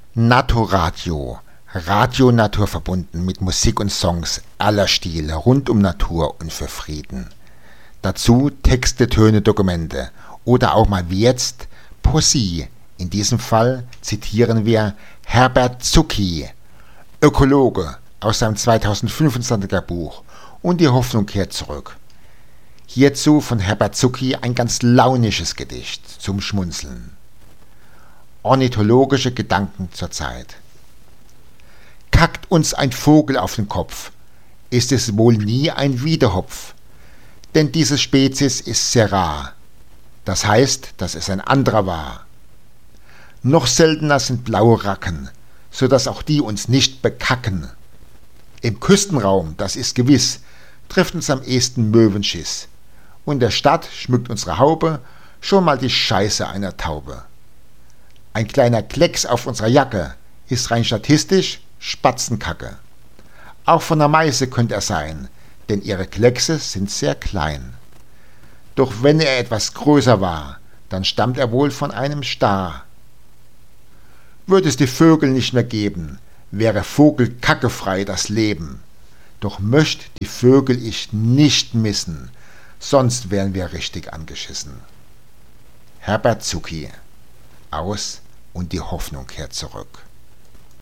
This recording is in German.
Naturradio. Radio naturverbunden mit Musik und Songs aller Stile rund um Natur und für Frieden. Dazu Texte, Töne, Dokumente oder auch mal wie jetzt Poesie. In diesem Fall zitieren wir Herbert Zucki, Ökologe, aus seinem 2025er Buch Und die Hoffnung kehrt zurück. Hierzu von Herbert Zucki ein ganz launisches Gedicht zum Schmunzeln. Ornithologische Gedanken zur Zeit. Kackt uns ein Vogel auf den Kopf, ist es wohl nie ein Wiedehopf, denn diese Spezies ist sehr rar. Das heißt, dass es ein anderer war. Noch seltener sind blaue Racken, so dass auch die uns nicht bekacken. Im Küstenraum, das ist gewiss, trifft uns am ehesten Möwenschiss. Und in der Stadt schmückt unsere Haube schon mal die Scheiße einer Taube. Ein kleiner Klecks auf unserer Jacke ist rein statistisch Spatzenkacke. Auch von der Meise könnte er sein, denn ihre Kleckse sind sehr klein. Doch wenn er etwas größer war, dann stammt er wohl von einem Star. Würde es die Vögel nicht mehr geben, wäre vogelkackefrei das Leben. Doch möcht die Vögel ich nicht missen, sonst wären wir richtig angeschissen. Herbert Zucki, aus Und die Hoffnung kehrt zurück.